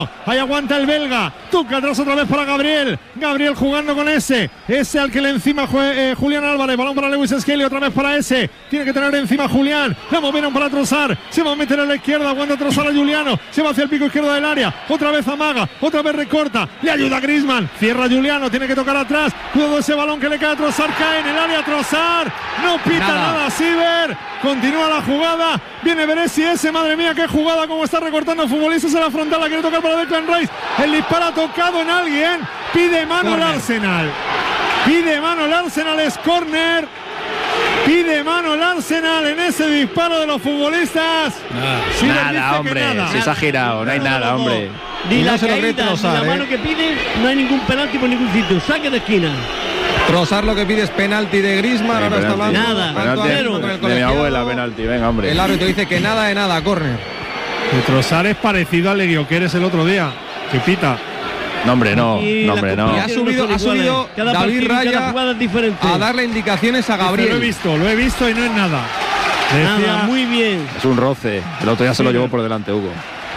Ahí aguanta el belga. Toca atrás otra vez para Gabriel. Gabriel jugando con ese al que le encima Julián Álvarez. Balón para Lewis Skelly. Otra vez para ese. Tiene que tener encima Julián. La movieron para Trossard. Se va a meter a la izquierda. Aguanta Trossard a Juliano. Se va hacia el pico izquierdo del área. Otra vez amaga. Otra vez recorta. Le ayuda a Griezmann. Cierra Juliano. Tiene que tocar atrás. Cuidado ese balón que le cae a Trossard. Cae en el área Trossard. No pita nada Siver. Continúa la jugada. Viene Beresi ese. Madre mía, qué jugada. Cómo está recortando futbolistas en la frontal. La quiere tocar para Declan Rice. El disparo ha tocado en alguien. Pide mano el Arsenal. Pide mano el Arsenal. Es córner. Pide mano el Arsenal en ese disparo de los futbolistas. Nada, hombre. Se ha girado. No hay nada, hombre. Ni la caída, ni la mano que pide. No hay ningún penalti por ningún sitio. Saque de esquina. Trossard lo que pide es penalti de Griezmann. Sí, ahora está hablando. Nada. Penalti de mi abuela, penalti. Venga, hombre. El árbitro dice que nada de nada, córner. Trossard es parecido al de Gyökeres el otro día. Que pita. No, hombre, no. No, hombre, no. Y ha subido David Raya a darle indicaciones a Gabriel. Lo he visto y no es nada. Nada, muy bien. Es un roce. El otro día se lo llevó por delante, Hugo.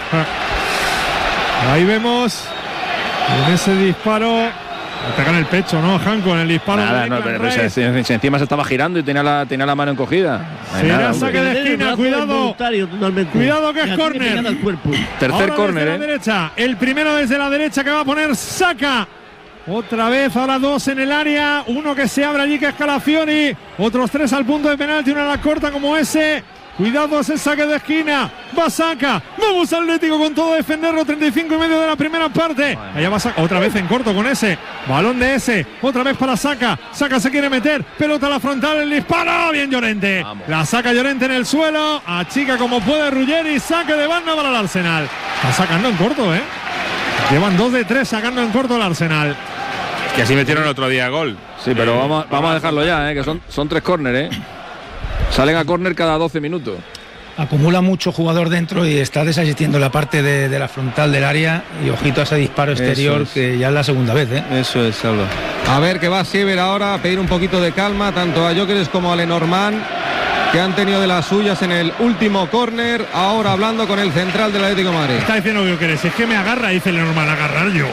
Ahí vemos en ese disparo. Ataca en el pecho, ¿no? Hanco en el disparo. Nada, no, pero encima se estaba girando y tenía la mano encogida. Será saque de esquina, cuidado. Cuidado que es córner. Tercer córner, la derecha. El primero desde la derecha que va a poner Saka. Otra vez, ahora dos en el área. Uno que se abre allí que es Calafiori. Otros tres al punto de penalti. Una a la corta como ese. Cuidado ese saque de esquina. Va Saka. Vamos Atlético con todo a defenderlo. 35 y medio de la primera parte. Allá va Saka. Otra vez en corto con ese. Balón de ese. Otra vez para Saka. Saka se quiere meter. Pelota a la frontal. El disparo. Bien Llorente. Vamos. La saca Llorente en el suelo. Achica como puede Ruggeri. Saque de banda para el Arsenal. Está sacando en corto, Llevan 2 de 3 sacando en corto el Arsenal. Que así metieron el otro día gol. Sí, pero vamos a dejarlo ya, que son 3 córneres, Salen a córner cada 12 minutos. Acumula mucho jugador dentro y está desasistiendo la parte de la frontal del área. Y ojito a ese disparo exterior, que ya es la segunda vez. Eso es, Salva. A ver que va Siever ahora a pedir un poquito de calma, tanto a Gyökeres como a Lenormand, que han tenido de las suyas en el último córner. Ahora hablando con el central del Atlético de Madrid. Está diciendo Gyökeres, es que me agarra, dice Lenormand. Agarrar yo.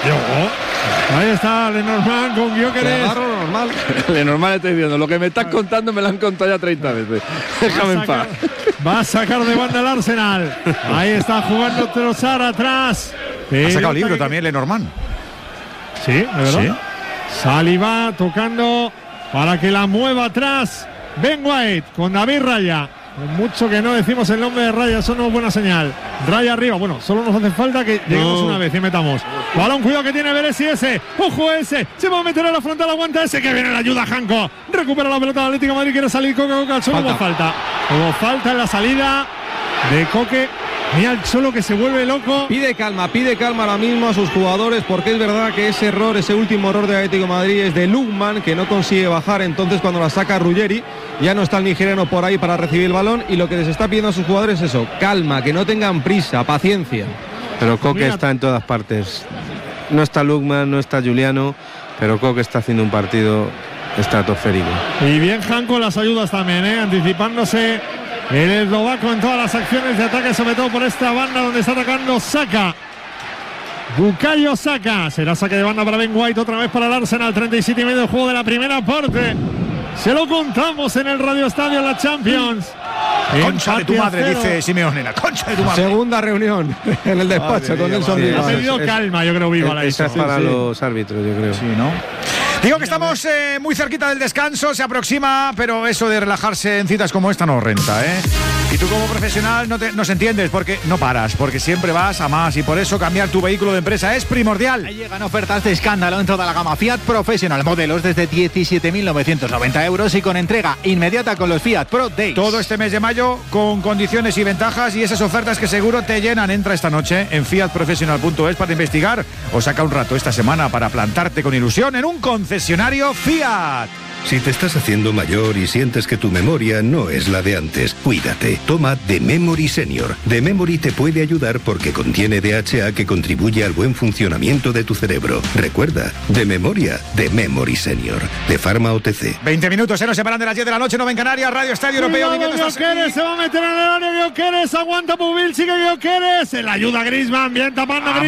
Ahí está Lenormand con Gyökeres. Normal. Lenormand está diciendo, lo que me estás contando me lo han contado ya 30 veces. Déjame en paz. Va a sacar de banda el Arsenal. Ahí está jugando Trossard atrás. Ha sacado libro también Lenormand. Sí, ¿de verdad? Sí. Saliba tocando para que la mueva atrás. Ben White con David Raya. Con mucho que no decimos el nombre de Raya, eso no es buena señal. Raya arriba, bueno, solo nos hace falta que lleguemos una vez y metamos. Balón, cuidado que tiene Beresi ese. Ojo ese, se va a meter a la frontal, aguanta ese, que viene la ayuda Hanco. Recupera la pelota del Atlético de Madrid, quiere salir Coque, solo hubo falta. Hubo falta en la salida de Coque. Mira el Cholo que se vuelve loco. Pide calma ahora mismo a sus jugadores, porque es verdad que ese último error de Atlético de Madrid es de Lukman, que no consigue bajar. Entonces cuando la saca Ruggeri, ya no está el nigeriano por ahí para recibir el balón, y lo que les está pidiendo a sus jugadores es eso, calma, que no tengan prisa, paciencia. Pero Coque está en todas partes. No está Lukman, no está Juliano, pero Coque está haciendo un partido estratosférico. Y bien Hanco las ayudas también, anticipándose el eslovaco en todas las acciones de ataque, sobre todo por esta banda donde está atacando Saka. Bukayo Saka. Será saque de banda para Ben White, otra vez para el Arsenal. 37 y medio de juego de la primera parte. Se lo contamos en el Radio Estadio en la Champions. Concha de tu madre, dice Simeone. Concha de tu madre. Segunda reunión en el despacho con Nelson Díaz. Ha pedido calma, yo creo, Viva la Esta es para los árbitros, yo creo. Sí, ¿no? Digo que estamos muy cerquita del descanso, se aproxima, pero eso de relajarse en citas como esta no renta, Y tú como profesional nos entiendes, porque no paras, porque siempre vas a más, y por eso cambiar tu vehículo de empresa es primordial. Ahí llegan ofertas de escándalo en toda la gama Fiat Professional, modelos desde 17.990 euros y con entrega inmediata con los Fiat Pro Days. Todo este mes de mayo con condiciones y ventajas y esas ofertas que seguro te llenan. Entra esta noche en fiatprofessional.es para investigar o saca un rato esta semana para plantarte con ilusión en un concesionario Fiat. Si te estás haciendo mayor y sientes que tu memoria no es la de antes, cuídate. Toma The Memory Senior. The Memory te puede ayudar porque contiene DHA que contribuye al buen funcionamiento de tu cerebro. Recuerda, de memoria, The Memory Senior. De Pharma OTC. 20 minutos, se nos separan de las 10 de la noche, 9 en Canarias, Radio Estadio Europeo. Gyökeres se va a meter en el área, Gyökeres aguanta Pubil, sigue Gyökeres. Se la ayuda Griezmann, bien tapando Griezmann.